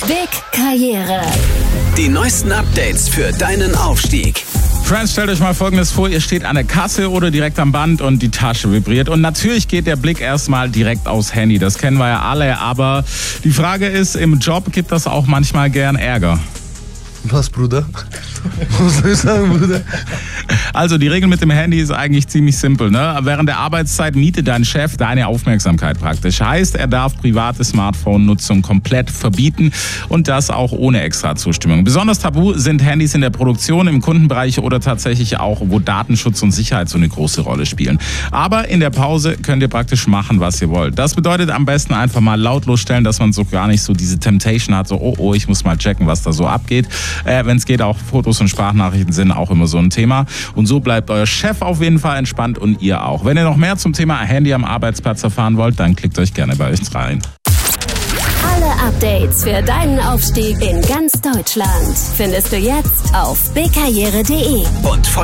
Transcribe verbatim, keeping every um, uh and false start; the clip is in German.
Big Karriere. Die neuesten Updates für deinen Aufstieg. Friends, stellt euch mal Folgendes vor, ihr steht an der Kasse oder direkt am Band und die Tasche vibriert. Und natürlich geht der Blick erstmal direkt aufs Handy, das kennen wir ja alle. Aber die Frage ist, im Job gibt das auch manchmal gern Ärger. Was, Bruder? Was soll ich sagen, Bruder? Also die Regel mit dem Handy ist eigentlich ziemlich simpel, ne? Während der Arbeitszeit mietet dein Chef deine Aufmerksamkeit praktisch. Heißt, er darf private Smartphone-Nutzung komplett verbieten und das auch ohne extra Zustimmung. Besonders tabu sind Handys in der Produktion, im Kundenbereich oder tatsächlich auch, wo Datenschutz und Sicherheit so eine große Rolle spielen. Aber in der Pause könnt ihr praktisch machen, was ihr wollt. Das bedeutet am besten einfach mal lautlos stellen, dass man so gar nicht so diese Temptation hat, so oh oh, ich muss mal checken, was da so abgeht. Äh, Wenn es geht, auch Fotos und Sprachnachrichten sind auch immer so ein Thema. Und so bleibt euer Chef auf jeden Fall entspannt und ihr auch. Wenn ihr noch mehr zum Thema Handy am Arbeitsplatz erfahren wollt, dann klickt euch gerne bei uns rein. Alle Updates für deinen Aufstieg in ganz Deutschland findest du jetzt auf bigkarriere punkt de. Und folgt